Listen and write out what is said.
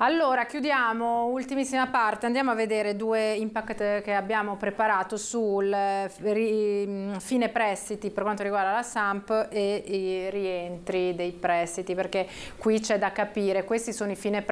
Allora, chiudiamo, ultimissima parte, andiamo a vedere due impact che abbiamo preparato sul fine prestiti per quanto riguarda la SAMP e i rientri dei prestiti, perché qui c'è da capire, questi sono i fine prestiti